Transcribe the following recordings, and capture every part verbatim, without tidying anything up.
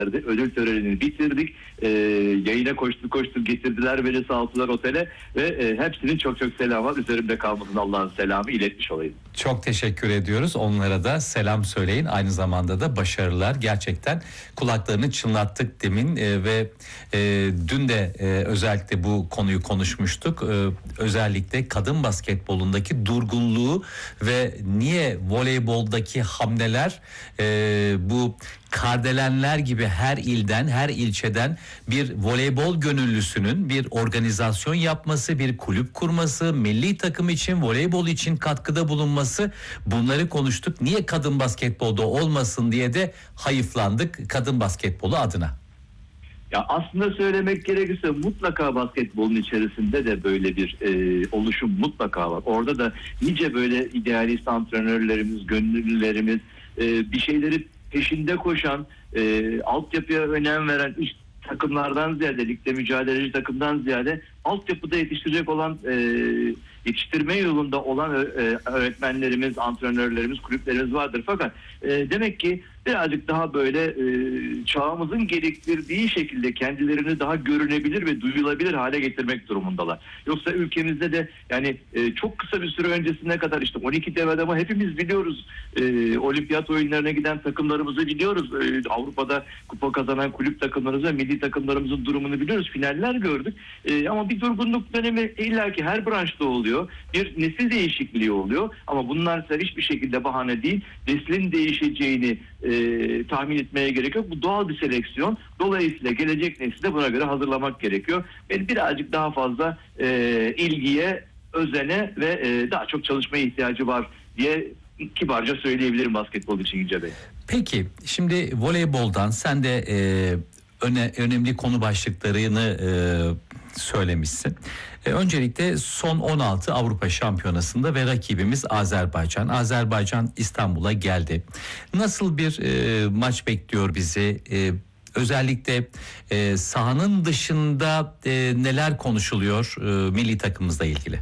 ödül törenini bitirdik. Ee, yayına koştur koştur getirdiler beni, sağ olsunlar otele ve e, hepsinin çok çok selamı var. Üzerimde kalmasın, Allah'ın selamı iletmiş olayım. Çok teşekkür ediyoruz. Onlara da selam söyleyin. Aynı zamanda da başarılar. Gerçekten kulaklarını çınlattık demin e, ve e, dün de e, özellikle bu konuyu konuşmuştuk. E, özellikle kadın basketbolundaki durgunluğu ve niye voleyboldaki hamleler e, bu Kardelenler gibi her ilden, her ilçeden bir voleybol gönüllüsünün bir organizasyon yapması, bir kulüp kurması, milli takım için, voleybol için katkıda bulunması, bunları konuştuk. Niye kadın basketbolda olmasın diye de hayıflandık kadın basketbolu adına. Ya aslında söylemek gerekirse mutlaka basketbolun içerisinde de böyle bir e, oluşum mutlaka var. Orada da nice böyle idealist antrenörlerimiz, gönüllülerimiz, e, bir şeyleri peşinde koşan, e, altyapıya önem veren üst takımlardan ziyade, ligde mücadeleci takımdan ziyade altyapıda yetiştirecek olan, e, yetiştirme yolunda olan e, öğretmenlerimiz, antrenörlerimiz, kulüplerimiz vardır. Fakat e, demek ki birazcık daha böyle e, çağımızın gerektirdiği şekilde kendilerini daha görünebilir ve duyulabilir hale getirmek durumundalar. Yoksa ülkemizde de yani e, çok kısa bir süre öncesine kadar işte on iki dev adamı hepimiz biliyoruz. E, olimpiyat oyunlarına giden takımlarımızı biliyoruz. E, Avrupa'da kupa kazanan kulüp takımlarımızı, milli takımlarımızın durumunu biliyoruz. Finaller gördük. E, ama bir durgunluk dönemi illaki her branşta oluyor. Bir nesil değişikliği oluyor. Ama bunlar hiçbir şekilde bahane değil. Neslin değişeceğini e, tahmin etmeye gerek yok. Bu doğal bir seleksiyon. Dolayısıyla gelecek nesli de buna göre hazırlamak gerekiyor. Ben birazcık daha fazla e, ilgiye, özene ve e, daha çok çalışmaya ihtiyacı var diye kibarca söyleyebilirim basketbol için Yüce Bey. Peki şimdi voleyboldan sen de e, öne, önemli konu başlıklarını e, söylemişsin. E, öncelikle son on altı Avrupa Şampiyonası'nda ve rakibimiz Azerbaycan. Azerbaycan İstanbul'a geldi. Nasıl bir e, maç bekliyor bizi? E, özellikle e, sahanın dışında e, neler konuşuluyor e, milli takımımızla ilgili?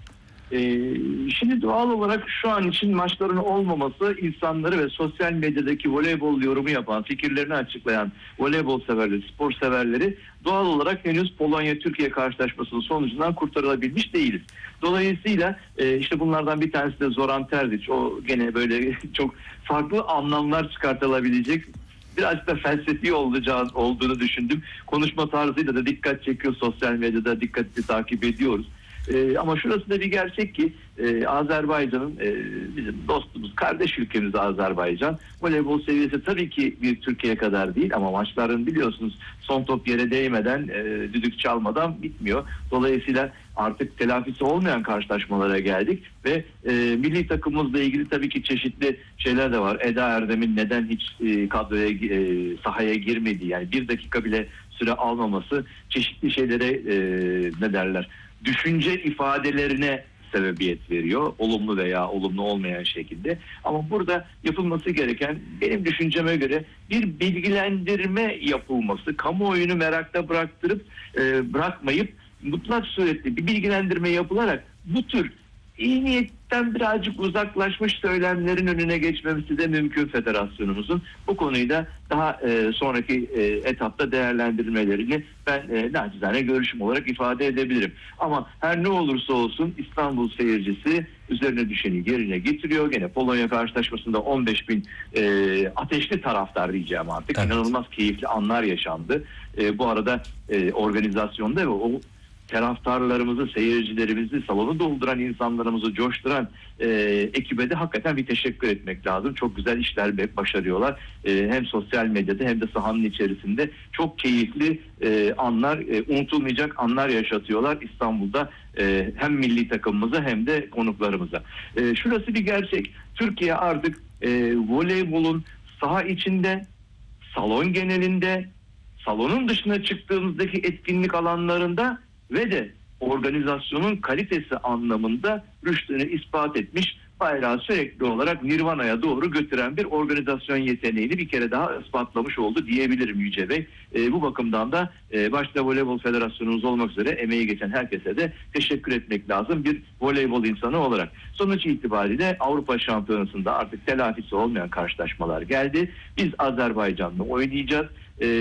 Şimdi doğal olarak şu an için maçların olmaması insanları ve sosyal medyadaki voleybol yorumu yapan, fikirlerini açıklayan voleybol severleri, spor severleri doğal olarak henüz Polonya-Türkiye karşılaşmasının sonucundan kurtarılabilmiş değiliz. Dolayısıyla işte bunlardan bir tanesi de Zoran Terzic. O gene böyle çok farklı anlamlar çıkartılabilecek, birazcık da felsefi olacağı, olduğunu düşündüm. Konuşma tarzıyla da dikkat çekiyor, sosyal medyada dikkatli takip ediyoruz. Ee, ama şurası da bir gerçek ki e, Azerbaycan'ın e, bizim dostumuz, kardeş ülkemiz Azerbaycan. Voleybol seviyesi tabii ki bir Türkiye kadar değil ama maçların biliyorsunuz son top yere değmeden, e, düdük çalmadan bitmiyor. Dolayısıyla artık telafisi olmayan karşılaşmalara geldik ve e, milli takımımızla ilgili tabii ki çeşitli şeyler de var. Eda Erdem'in neden hiç e, kadroya, e, sahaya girmediği, yani bir dakika bile süre almaması çeşitli şeylere e, ne derler, düşünce ifadelerine sebebiyet veriyor. Olumlu veya olumlu olmayan şekilde. Ama burada yapılması gereken, benim düşünceme göre bir bilgilendirme yapılması, kamuoyunu merakta bıraktırıp e, bırakmayıp mutlak surette bir bilgilendirme yapılarak bu tür iyi niyetten birazcık uzaklaşmış söylemlerin önüne geçmemesi de mümkün federasyonumuzun. Bu konuyu da daha e, sonraki e, etapta değerlendirmelerini ben e, naçizane görüşüm olarak ifade edebilirim. Ama her ne olursa olsun İstanbul seyircisi üzerine düşeni yerine getiriyor. Gene Polonya karşılaşmasında on beş bin e, ateşli taraftar diyeceğim artık. Evet. İnanılmaz keyifli anlar yaşandı. E, bu arada e, organizasyonda ve o taraftarlarımızı, seyircilerimizi, salonu dolduran insanlarımızı coşturan e, ekibe de hakikaten bir teşekkür etmek lazım. Çok güzel işler başarıyorlar. E, hem sosyal medyada hem de sahanın içerisinde çok keyifli e, anlar, e, unutulmayacak anlar yaşatıyorlar İstanbul'da e, hem milli takımımıza hem de konuklarımıza. E, şurası bir gerçek. Türkiye artık e, voleybolun saha içinde, salon genelinde, salonun dışına çıktığımızdaki etkinlik alanlarında ve de organizasyonun kalitesi anlamında rüştünü ispat etmiş, bayrağı sürekli olarak Nirvana'ya doğru götüren bir organizasyon yeteneğini bir kere daha ispatlamış oldu diyebilirim Yüce Bey. E, bu bakımdan da e, başta Voleybol Federasyonumuz olmak üzere emeği geçen herkese de teşekkür etmek lazım bir voleybol insanı olarak. Sonuç itibariyle Avrupa Şampiyonası'nda artık telafisi olmayan karşılaşmalar geldi. Biz Azerbaycan'la oynayacağız.